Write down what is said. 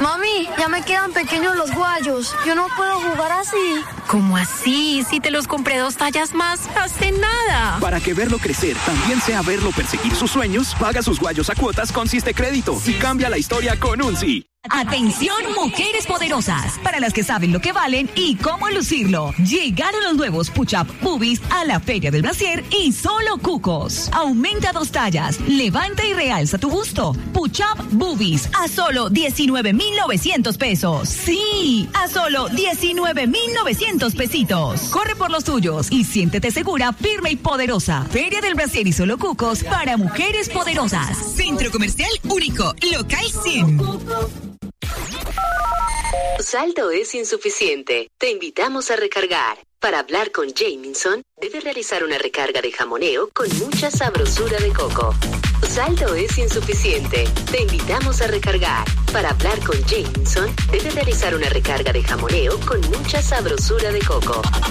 Mami, ya me quedan pequeños los guayos. Yo no puedo jugar así. ¿Cómo así? Si te los compré 2 tallas más hace nada. Para que verlo crecer también sea verlo perseguir sus sueños, paga sus guayos a cuotas con Siste Crédito y cambia la historia con un sí. Atención, mujeres poderosas, para las que saben lo que valen y cómo lucirlo. Llegaron los nuevos Push-Up Boobies a la Feria del Brasier y solo cucos. Aumenta 2 tallas, levanta y realza tu busto. Push-Up Boobies a solo 19,900 pesos. Sí, a solo 19,900 pesitos. Corre por los tuyos y siéntete segura, firme y poderosa. Feria del Brasier y solo cucos para mujeres poderosas. Centro Comercial Único, Local 100. Tu saldo es insuficiente. Te invitamos a recargar. Para hablar con Jamieson, debes realizar una recarga de jamoneo con mucha sabrosura de coco. Tu saldo es insuficiente. Te invitamos a recargar. Para hablar con Jamieson, debes realizar una recarga de jamoneo con mucha sabrosura de coco.